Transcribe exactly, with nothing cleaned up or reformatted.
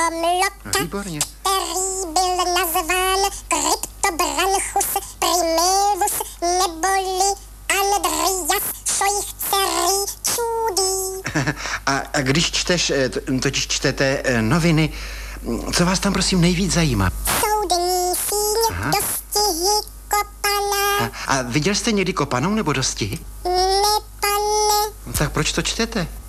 mloka, Výborně. který byl nazván Cryptobranchus primevus neboli Andrias Scheuchzeri Čudý. A, a když čteš, eh, to- totiž čtete eh, noviny, co vás tam prosím nejvíc zajímá? Soudní síň, dostihy, kopaná, A, a viděl jste někdy kopanou nebo dostihy? ne, pane. No, tak proč to čtete?